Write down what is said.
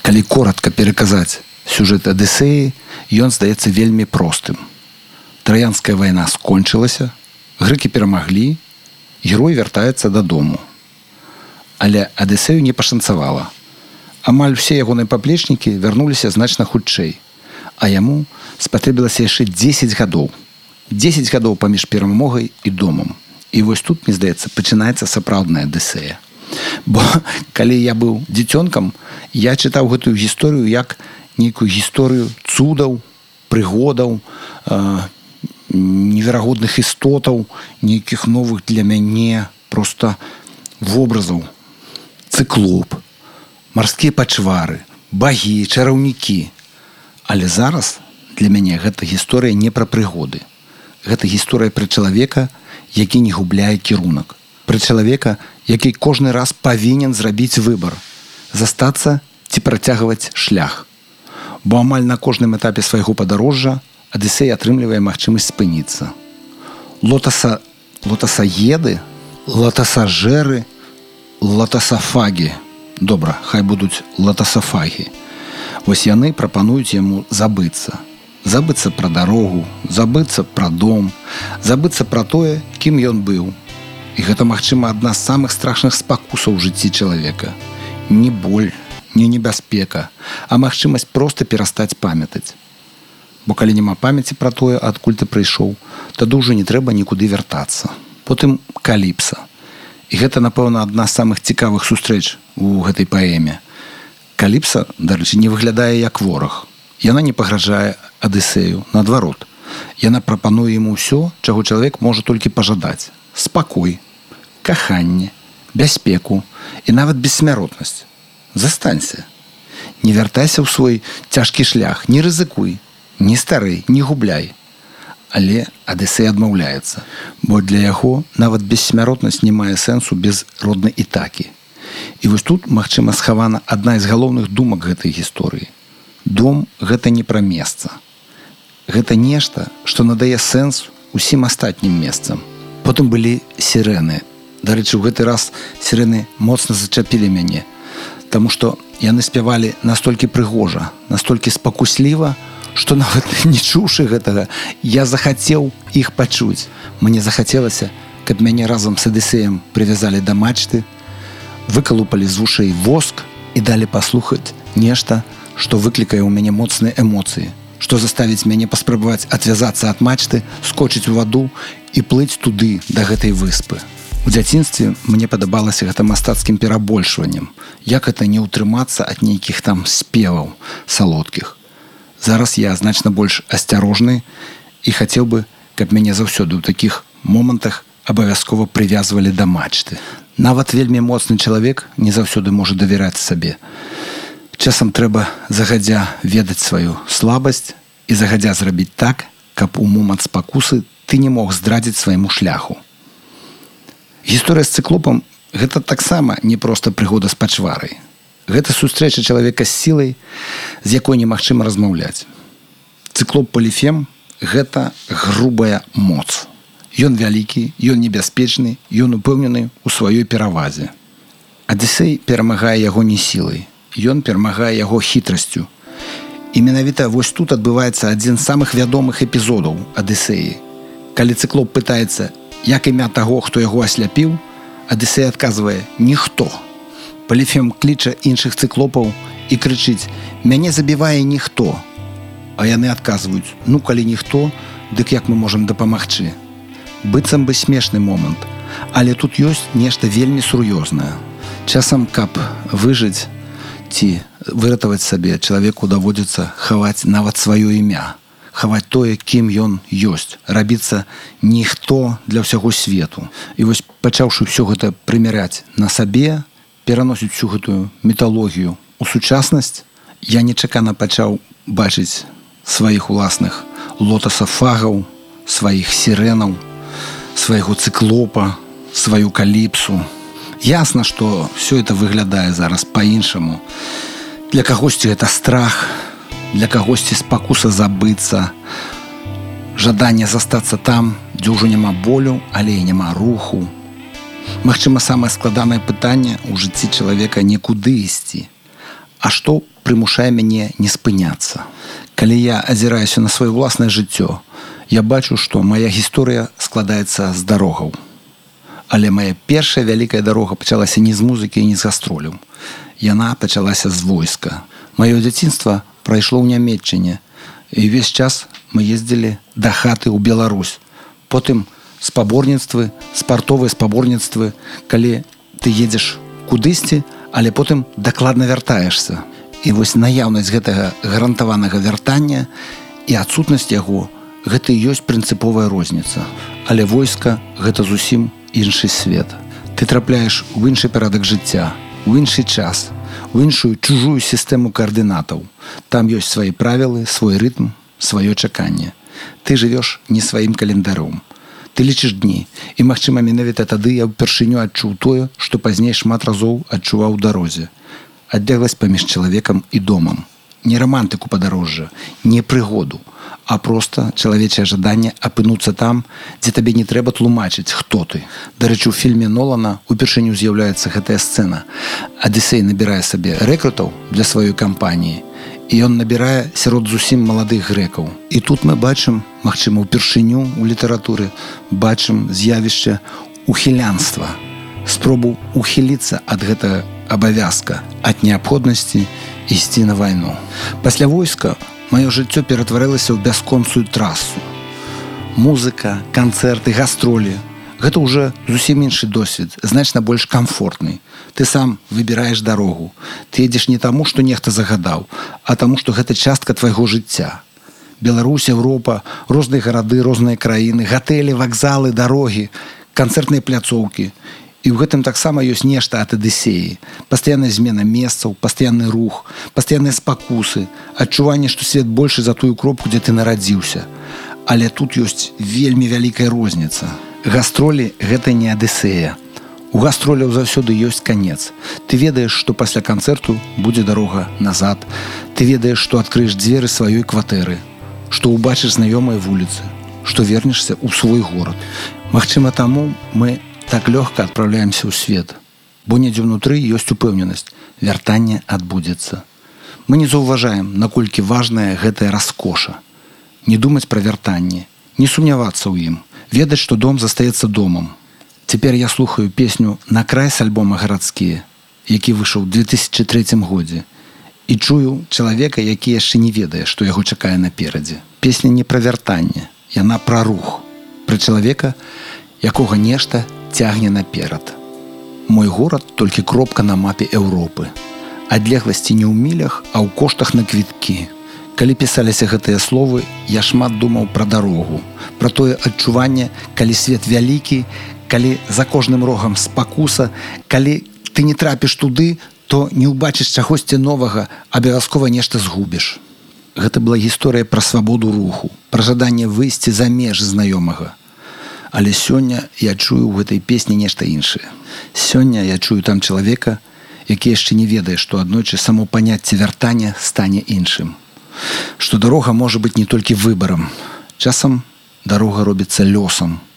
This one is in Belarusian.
Калі коротка пераказаць сюжэт Адысеі, ён здаецца вельмі простым. Траянская вайна скончылася, грэкі перамаглі, герой вяртаецца дадому. Але Адысею не пашанцавала. Амаль усе ягоныя паплечнікі вярнуліся значна хутчэй, а яму спатрэбілася яшчэ 10 гадоў. 10 гадоў паміж перамогай і домам. І вось тут, мне здаецца, пачынаецца сапраўдная Адысея. Бо калі я быў дзіцёнкам, я чытаў гэтую гісторыю як нейкую гісторыю цудаў, прыгодаў, неверагодных істотаў, нейкіх новых для мяне проста вобразаў. Цыклоп, марскія пачвары, багі, чараўнікі. Але зараз для мяне гэта гісторыя не пра прыгоды. Гэта гісторыя пра чалавека, які не губляе кірунак. Пра чалавека, які кожны раз павінен зрабіць выбар, застацца ці працягваць шлях. Бо амаль на кожным этапе свайго падарожжа Адысей атрымлівае магчымасць спыніцца. Лотасаеды, лотасажэры, лотасафагі. Добра, хай будуць лотасафагі. Вось яны прапануюць яму забыцца. Забыцца пра дарогу, забыцца пра дом, забыцца пра тое, кім ён быў. І гэта, магчыма, адна з самых страшных спакусаў у жыцці чалавека. Не боль, не небяспека, а магчымасць проста перастаць памятаць. Бо калі няма памяці пра тое, адкуль ты прыйшоў, тады ўжо не трэба нікуды вяртацца. Потым каліпса. І гэта, напэўна, адна з самых цікавых сустрэч у гэтай паэме. Каліпса, дарэчы, не выглядае як вораг. Яна не пагражае Адысею, наадварот. Яна прапануе яму ўсё, чаго чалавек можа толькі пажадаць. Спакой, каханне, бяспеку і нават бессмяротнасць. Застанься. Не вяртайся ў свой цяжкі шлях, не рызыкуй, не стары, не губляй. Але Адысей адмаўляецца, бо для яго нават бессмяротнасць не мае сэнсу без роднай Ітакі. І вось тут, магчыма, схавана адна з галоўных думак гэтай гісторыі. Дом – гэта не пра месца. Гэта нешта, што надае сэнс усім астатнім месцам. Потым былі сірэны. Дарэчы, у гэты раз сірэны моцна зачапілі мяне, таму што яны спявалі настолькі прыгожа, настолькі спакусліва, што нават не чуўшы гэтага, я захацеў іх пачуць. Мне захацелася, каб мяне разам з Адысеем прывязалі да мачты, выкалупалі з вушэй воск і далі паслухаць нешта, што выклікае ў мяне моцныя эмоцыі, што заставіць мяне паспрабаваць адвязацца ад мачты, скочыць у ваду і плыць туды, да гэтай выспы. У дзяцінстве мне падабалася гэта мастацкім перабольшваннем, як гэта не ўтрымацца ад нейкіх там спеваў салодкіх. Зараз я значна больш асцярожны і хацеў бы, каб мяне заўсёды ў такіх момантах абавязкова прывязвалі да мачты. Нават вельмі моцны чалавек не заўсёды можа давяраць сабе. Часам трэба загадзя ведаць сваю слабасць і загадзя зрабіць так, каб у момант спакусы ты не мог здрадзіць свайму шляху. Гісторыя з цыклопам – гэта таксама не проста прыгода з пачварай. Гэта сустрэча чалавека з сілай, з якой немагчыма размаўляць. Цыклоп Паліфем – гэта грубая моц. Ён вялікі, ён небяспечны, ён упэўнены ў сваёй перавазе. Адысей перамагае яго не сілай. Ён перамагае яго хітрасцю. І менавіта вось тут адбываецца адзін з самых вядомых эпізодаў Адысеі. Калі цыклоп пытаецца, як імя таго, хто яго асляпіў, Адысей адказвае «ніхто». Паліфем кліча іншых цыклопаў і крычыць «мяне забівае ніхто». А яны адказваюць «ну, калі ніхто, дык як мы можам дапамагчы?» Быццам бы смешны момант, але тут ёсць нешта вельмі сур'ёзнае. Часам, каб выжыць ці выратаваць сабе, чалавеку даводзіцца хаваць нават сваё імя, хаваць тое, кім ён ёсць, рабіцца ніхто для ўсяго свету. І вось пачаўшы ўсё гэта прымяряць на сабе, пераносіць всю гэтую міталогію ў сучаснасць, я нечакана пачаў бачыць сваіх уласных лотасафагаў, сваіх сірэнаў, свайго цыклопа, сваю каліпсу. Ясна, што все это выглядае зараз па-іншаму. Для кагосьці гэта страх, для кагосьці спакуса забыцца, жаданне застацца там, дзе ўжо няма болю, але і няма руху. Магчыма, самае складанае пытанне ў жыцці чалавека не куды ісці, А што прымушае мяне не спыняцца? Калі я азіраюся на сваё ўласнае жыццё, я бачу, што мая гісторыя складаецца з дарогаў. Але мая першая вялікая дарога пачалася не з музыкі і не з гастроляў. Яна пачалася з войска. Маё дзяцінства прайшло ў Нямецчыне, і ўвесь час мы ездзілі да хаты ў Беларусь. Потым спаборніцтвы, спартовыя спаборніцтвы, калі ты едзеш кудысьці, але потым дакладна вяртаешся. І вось наяўнасць гэтага гарантаванага вяртання і адсутнасць яго – гэта і ёсць прынцыповая розніца. Але войска – гэта зусім іншы свет. Ты трапляеш у іншы парадак жыцця, у іншы час, у іншую чужую сістэму каардынатаў. Там ёсць свае правілы, свой рытм, сваё чаканне. Ты жывеш не сваім календаром. Ты лічыш дні. І, магчыма, менавіта тады я ўпершыню адчуў тое, што пазней шмат разоў адчуваў у дарозе. Адбегласць паміж чалавекам і домам. Не рамантыку падарожжа, не прыгоду, а проста чалавечае жаданне апынуцца там, дзе табе не трэба тлумачыць, хто ты. Дарэчы, у фільме Нолана упершыню з'яўляецца гэтая сцэна. Адысей набірае сабе рэкрутаў для сваёй кампаніі, і ён набірае сярод зусім маладых грэкаў. І тут мы бачым, магчыма, упершыню ў літаратуры, бачым з'явішча ухілянства, спробу ухіліцца ад гэтага абавязка, ад неабходнасці ісці на вайну. Пасля войска маё жыццё ператварылася ў бясконцую трасу. Музыка, канцэрты, гастролі – гэта ўжо зусім іншы досвед, значна больш камфортны. Ты сам выбіраеш дарогу. Ты едзеш не таму, што нехта загадаў, а таму, што гэта частка твайго жыцця. Беларусь, Еўропа, розныя гарады, розныя краіны, гатэлі, вакзалы, дарогі, канцэртныя пляцоўкі. І ў гэтым таксама ёсць нешта ад адысеі. Пастаянная змена месцаў, пастаянны рух, пастаянныя спакусы, адчуванне, што свет большы за тую кропку, дзе ты нарадзіўся. Але тут ёсць вельмі вялікая розніца. Гастролі – гэта не адысея. У гастроляў заўсёды ёсць канец. Ты ведаеш, што пасля канцэрту будзе дарога назад. Ты ведаеш, што адкрыеш дзверы сваёй кватэры, што ўбачыш знаёмыя вуліцы, што вернешся ў свой горад. Магчыма, таму мы так лёгка адпраўляемся ў свет, бо недзе ўнутры ёсць упэўненасць, вяртанне адбудзецца. Мы не заўважаем, наколькі важная гэтая раскоша. Не думаць пра вяртанне, не сумнявацца ў ім, ведаць, што дом застаецца домам. Цяпер я слухаю песню «На край» з альбома «Гарадскія», які выйшаў у 2003 годзе, і чую чалавека, які яшчэ не ведае, што яго чакае наперадзе. Песня не пра вяртанне, яна пра рух, пра чалавека, якога нешта цягне наперад. Мой горад толькі кропка на мапе Еўропы. Адлегласці не ў мілях, а ў коштах на квіткі. Калі пісаліся гэтыя словы, я шмат думаў пра дарогу, пра тое адчуванне, калі свет вялікі, калі за кожным рогам спакуса, калі ты не трапіш туды, то не ўбачыш чагосьці новага, абавязкова нешта згубіш. Гэта была гісторыя пра свабоду руху, пра жаданне выйсці за межы знаёмага. Але сёння я чую ў гэтай песні нешта іншае. Сёння я чую там чалавека, які яшчэ не ведае, што аднойчы само паняцце вяртання стане іншым. Што дарога можа быць не толькі выбарам. Часам дарога робіцца лёсам.